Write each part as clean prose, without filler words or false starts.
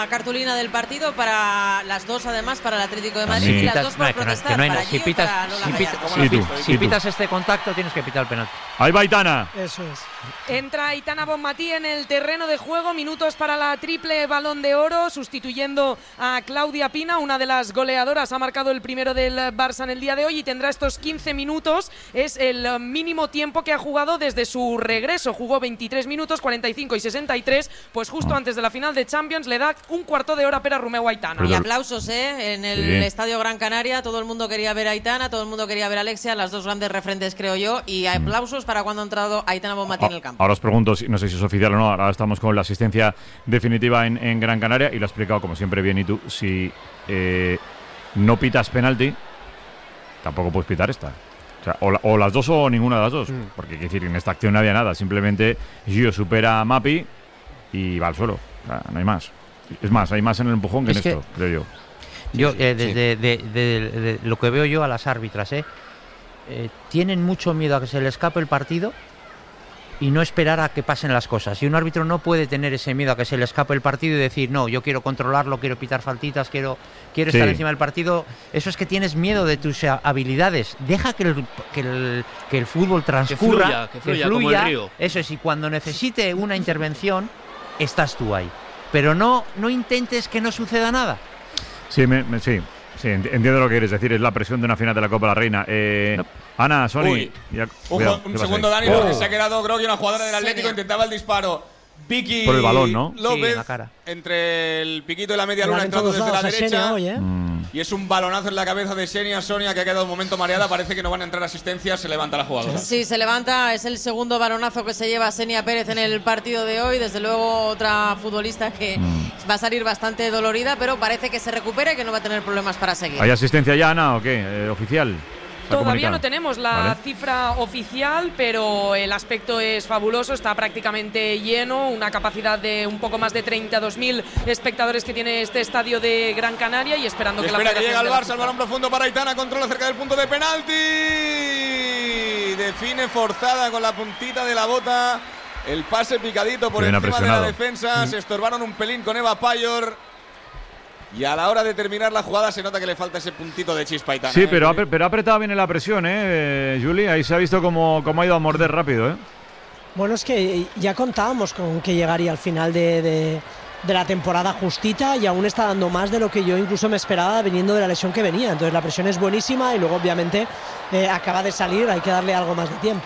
cartulina del partido para las dos, además, para el Atlético de Madrid, y las dos por protestar. Si pitas este contacto, tienes que pitar el penalti. Ahí va Aitana. Eso es. Entra Aitana Bonmatí en el terreno de juego, minutos para la triple Balón de Oro, sustituyendo a Claudia Pina, una de las goleadoras, ha marcado el primero del Barça en el día de hoy y tendrá estos 15 minutos, es el mínimo tiempo que ha jugado desde su regreso, jugó 23 minutos, 45 y 63, pues justo antes de la final de Champions le da un cuarto de hora para Romeu Aitana. Y aplausos, en el Estadio Gran Canaria, todo el mundo quería ver a Aitana, todo el mundo quería ver a Alexia, las dos grandes referentes, creo yo, y aplausos para cuando ha entrado Aitana Bonmatí en el campo. Ahora os pregunto, no sé si es oficial o no, ahora estamos con la asistencia definitiva en Gran Canaria y lo ha explicado como siempre bien. Y tú, si no pitas penalti, tampoco puedes pitar esta. O sea, o las dos o ninguna de las dos. Porque quiere decir, en esta acción no había nada, simplemente Gio supera a Mapi y va al suelo. O sea, no hay más. Es más, hay más en el empujón que en esto, creo yo. De lo que veo yo a las árbitras, tienen mucho miedo a que se le escape el partido y no esperar a que pasen las cosas. Y un árbitro no puede tener ese miedo a que se le escape el partido y decir, no, yo quiero controlarlo, quiero pitar faltitas, quiero estar encima del partido. Eso es que tienes miedo de tus habilidades. Deja que el fútbol transcurra, que fluya como el río. Eso es, y cuando necesite una intervención, estás tú ahí. Pero no intentes que no suceda nada. Sí, sí, entiendo lo que quieres decir. Es la presión de una final de la Copa de la Reina. Ana, Sony. Un segundo, Dani, porque se ha quedado Grogui, una jugadora del Atlético, intentaba el disparo. Vicky por el balón, ¿no? López, en la cara. Entre el piquito y la media luna, entrando desde la derecha. Hoy, y es un balonazo en la cabeza de Xenia Sonia, que ha quedado un momento mareada. Parece que no van a entrar asistencias. Se levanta la jugadora. Sí, se levanta. Es el segundo balonazo que se lleva Xenia Pérez en el partido de hoy. Desde luego, otra futbolista que va a salir bastante dolorida, pero parece que se recupera y que no va a tener problemas para seguir. ¿Hay asistencia ya, Ana, o qué? ¿Oficial? Todavía no tenemos la cifra oficial, pero el aspecto es fabuloso, está prácticamente lleno, una capacidad de un poco más de 32.000 espectadores que tiene este estadio de Gran Canaria y esperando que llega el Barça, el balón profundo para Aitana, controla cerca del punto de penalti, define forzada con la puntita de la bota, el pase picadito por encima de la defensa, se estorbaron un pelín con Eva Payor. Y a la hora de terminar la jugada se nota que le falta ese puntito de chispa Aitana. Sí, pero ha apretado bien en la presión, Juli. Ahí se ha visto cómo ha ido a morder rápido, Bueno, es que ya contábamos con que llegaría al final de la temporada justita y aún está dando más de lo que yo incluso me esperaba viniendo de la lesión que venía. Entonces la presión es buenísima y luego obviamente acaba de salir, hay que darle algo más de tiempo.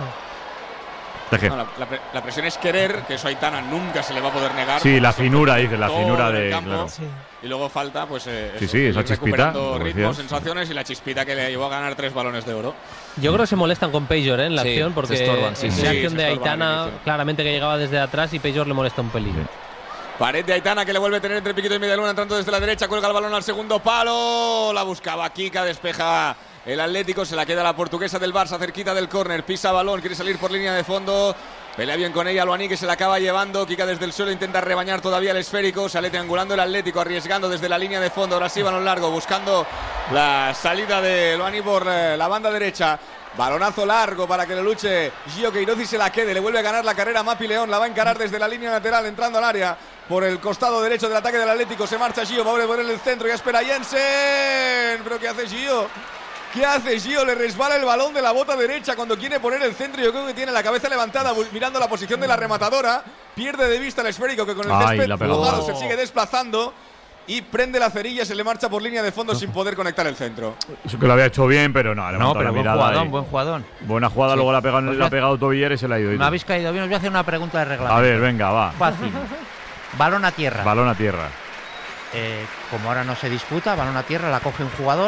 No, la presión es querer, que eso a Aitana nunca se le va a poder negar. Sí, la finura, dice, la finura de campo, claro. Y luego falta, pues, esa chispita, ritmos, sensaciones y la chispita que le llevó a ganar 3 balones de oro. Yo creo que se molestan con Pejor en la acción, porque la acción de Aitana claramente que llegaba desde atrás y Pejor le molesta un pelín. Sí. Pared de Aitana que le vuelve a tener entre piquito y media luna, entrando desde la derecha, cuelga el balón al segundo palo, la buscaba Kika, despeja el Atlético, se la queda la portuguesa del Barça cerquita del córner, pisa balón, quiere salir por línea de fondo, pelea bien con ella Loani, que se la acaba llevando, Kika desde el suelo intenta rebañar todavía el esférico, sale triangulando el Atlético, arriesgando desde la línea de fondo, ahora sí balón largo, buscando la salida de Loani por la banda derecha. Balonazo largo para que lo luche Gio Queiroz y se la quede. Le vuelve a ganar la carrera Mapi León. La va a encarar desde la línea lateral, entrando al área por el costado derecho del ataque del Atlético. Se marcha Gio, va a poner el centro. Ya espera Jensen. ¿Pero qué hace Gio? ¿Qué hace Gio? Le resbala el balón de la bota derecha cuando quiere poner el centro. Yo creo que tiene la cabeza levantada mirando la posición de la rematadora. Pierde de vista el esférico que con el césped mojado se sigue desplazando. Y prende la cerilla, se le marcha por línea de fondo sin poder conectar el centro. Eso que lo había hecho bien, pero no, pero buen jugadón. Buena jugada, sí. Luego le ha pegado Tobiller y se le ha ido. Me habéis caído bien, os voy a hacer una pregunta de reglamento. A ver, venga, va. Fácil. Balón a tierra. Balón a tierra. Como ahora no se disputa, balón a tierra, la coge un jugador,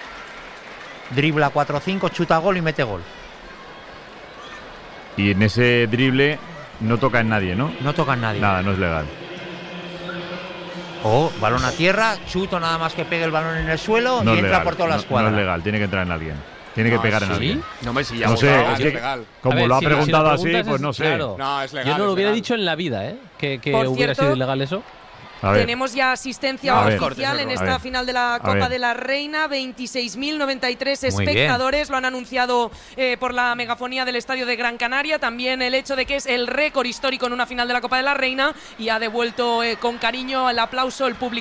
dribla 4-5, chuta gol y mete gol. Y en ese drible no toca en nadie, ¿no? No toca en nadie. Nada, no es legal. O balón a tierra, chuto nada más que pegue el balón en el suelo y entra legal, por toda la escuadra. No es legal, tiene que entrar en alguien. Tiene que pegar en alguien. No me no sé, es legal. Como ver, lo ha preguntado así, pues no sé. Claro. No, es legal. Yo no lo hubiera dicho en la vida, que hubiera sido ilegal eso. Tenemos ya asistencia oficial en esta final de la Copa de la Reina. 26.093 espectadores. Lo han anunciado por la megafonía del estadio de Gran Canaria. También el hecho de que es el récord histórico en una final de la Copa de la Reina y ha devuelto con cariño el aplauso el público